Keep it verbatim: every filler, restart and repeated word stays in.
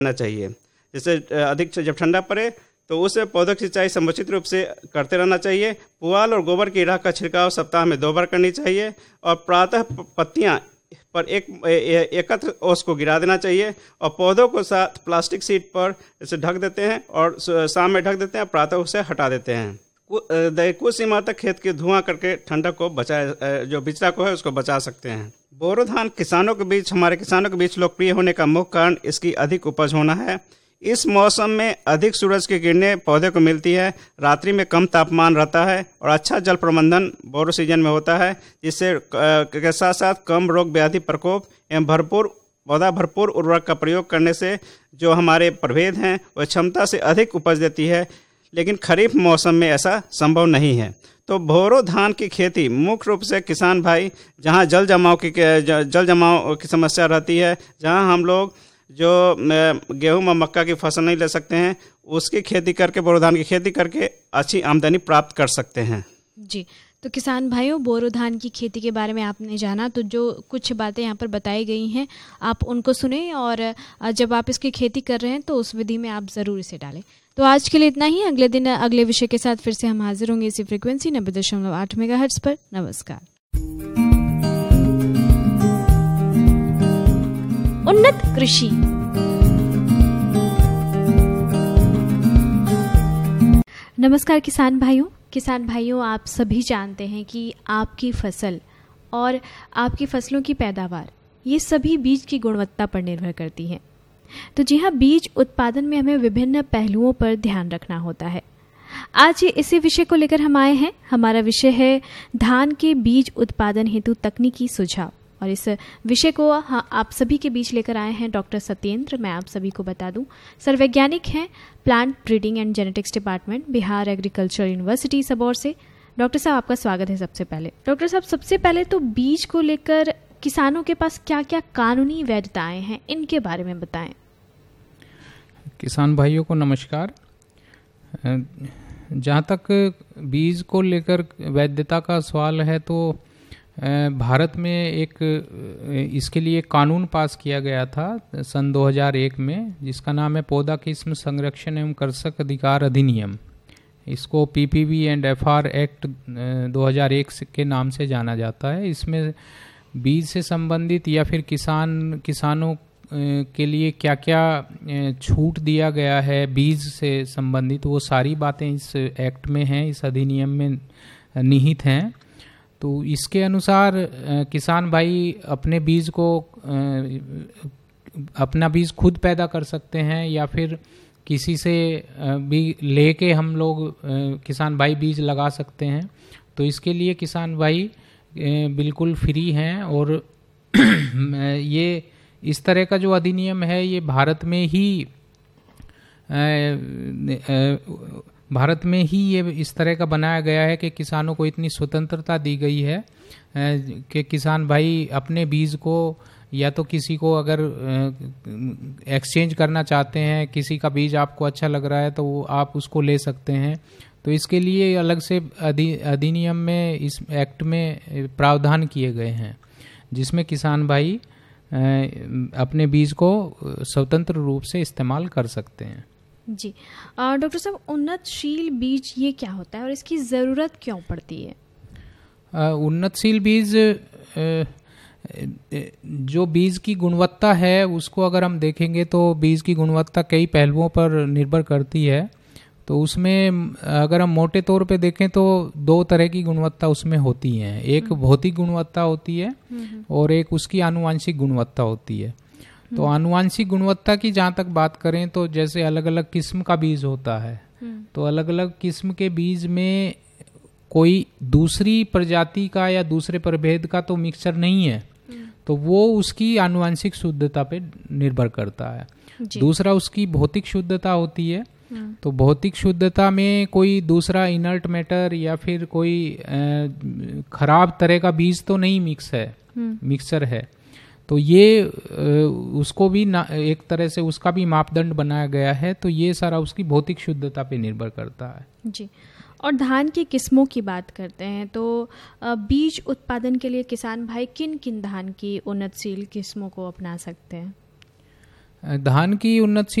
करना चाहिए। जैसे अधिक जब ठंडा पड़े तो उस पौधों की सिंचाई समुचित रूप से करते रहना चाहिए। पुआल और गोबर की राख का छिड़काव सप्ताह में दो बार करनी चाहिए और प्रातः पत्तियां पर एक एकत्र ओस को गिरा देना चाहिए और पौधों को साथ प्लास्टिक शीट पर इसे ढक देते हैं और शाम में ढक देते हैं, प्रातः उसे हटा देते हैं। कुछ सीमा तक खेत के धुआं करके ठंडक को बचाए, जो बिचड़ा को है उसको बचा सकते हैं। बोरो धान किसानों के बीच हमारे किसानों के बीच लोकप्रिय होने का मुख्य कारण इसकी अधिक उपज होना है। इस मौसम में अधिक सूरज की किरणें पौधे को मिलती है, रात्रि में कम तापमान रहता है और अच्छा जल प्रबंधन बोरो सीजन में होता है, जिससे के साथ साथ कम रोग व्याधि प्रकोप एवं भरपूर पौधा भरपूर उर्वरक का प्रयोग करने से जो हमारे प्रभेद हैं वह क्षमता से अधिक उपज देती है। लेकिन खरीफ मौसम में ऐसा संभव नहीं है। तो बोरो धान की खेती मुख्य रूप से किसान भाई जहां जल जमाव की जल जमाव की समस्या रहती है, जहां हम लोग जो गेहूं और मक्का की फसल नहीं ले सकते हैं, उसकी खेती करके बोरो धान की खेती करके अच्छी आमदनी प्राप्त कर सकते हैं। जी, तो किसान भाइयों, बोरो धान की खेती के बारे में आपने जाना, तो जो कुछ बातें यहाँ पर बताई गई हैं आप उनको सुने और जब आप इसकी खेती कर रहे हैं तो उस विधि में आप ज़रूर इसे डालें। तो आज के लिए इतना ही। अगले दिन अगले विषय के साथ फिर से हम हाजिर होंगे इसी फ्रीक्वेंसी नब्बे दशमलव आठ मेगाहर्ट्ज़ पर। नमस्कार। उन्नत कृषि। नमस्कार किसान भाइयों। किसान भाइयों, आप सभी जानते हैं कि आपकी फसल और आपकी फसलों की पैदावार ये सभी बीज की गुणवत्ता पर निर्भर करती हैं। तो जी हाँ, बीज उत्पादन में हमें विभिन्न पहलुओं पर ध्यान रखना होता है। आज इसी विषय को लेकर हम आए हैं। हमारा विषय है धान के बीज उत्पादन हेतु तकनीकी सुझाव और इस विषय को हाँ, आप सभी के बीच लेकर आए हैं डॉक्टर सत्येंद्र। मैं आप सभी को बता दूं, सर्ववैज्ञानिक हैं plant breeding and genetics department, Bihar agriculture university Sabour से। डॉक्टर साहब, आपका स्वागत है। सबसे पहले डॉक्टर साहब, सबसे पहले तो बीज को लेकर किसानों के पास क्या क्या कानूनी वैधताएं हैं, इनके बारे में बताएं। किसान भाइयों को नमस्कार। जहाँ तक बीज को लेकर वैधता का सवाल है तो भारत में एक इसके लिए कानून पास किया गया था सन दो हज़ार एक में, जिसका नाम है पौधा किस्म संरक्षण एवं कृषक अधिकार अधिनियम। इसको पीपीवी एंड एफआर एक्ट दो हज़ार एक के नाम से जाना जाता है। इसमें बीज से संबंधित या फिर किसान किसानों के लिए क्या क्या छूट दिया गया है बीज से संबंधित, वो सारी बातें इस एक्ट में हैं, इस अधिनियम में निहित हैं। तो इसके अनुसार किसान भाई अपने बीज को अपना बीज खुद पैदा कर सकते हैं या फिर किसी से भी लेके हम लोग किसान भाई बीज लगा सकते हैं। तो इसके लिए किसान भाई बिल्कुल फ्री हैं और ये इस तरह का जो अधिनियम है ये भारत में ही भारत में ही ये इस तरह का बनाया गया है कि किसानों को इतनी स्वतंत्रता दी गई है कि किसान भाई अपने बीज को या तो किसी को अगर एक्सचेंज करना चाहते हैं, किसी का बीज आपको अच्छा लग रहा है तो वो आप उसको ले सकते हैं। तो इसके लिए अलग से अधिनियम में, इस एक्ट में प्रावधान किए गए हैं जिसमें किसान भाई अपने बीज को स्वतंत्र रूप से इस्तेमाल कर सकते हैं। जी डॉक्टर साहब, उन्नतशील बीज ये क्या होता है और इसकी ज़रूरत क्यों पड़ती है? उन्नतशील बीज, जो बीज की गुणवत्ता है उसको अगर हम देखेंगे तो बीज की गुणवत्ता कई पहलुओं पर निर्भर करती है। तो उसमें अगर हम मोटे तौर पे देखें तो दो तरह की गुणवत्ता उसमें होती हैं। एक भौतिक गुणवत्ता होती है और एक उसकी आनुवांशिक गुणवत्ता होती है। तो आनुवांशिक गुणवत्ता की जहाँ तक बात करें तो जैसे अलग अलग किस्म का बीज होता है, तो अलग अलग किस्म के बीज में कोई दूसरी प्रजाति का या दूसरे प्रभेद का तो मिक्सचर नहीं है, तो वो उसकी आनुवांशिक शुद्धता पे निर्भर करता है। दूसरा उसकी भौतिक शुद्धता होती है। तो भौतिक शुद्धता में कोई दूसरा इनर्ट मैटर या फिर कोई खराब तरह का बीज तो नहीं मिक्स है मिक्सचर है। तो ये उसको भी ना एक तरह से उसका भी मापदंड बनाया गया है। तो ये सारा उसकी भौतिक शुद्धता पे निर्भर करता है। जी, और धान की किस्मों की बात करते हैं तो बीज उत्पादन के लिए किसान भाई किन किन धान की उन्नतशील किस्मों को अपना सकते हैं? धान की उन्नत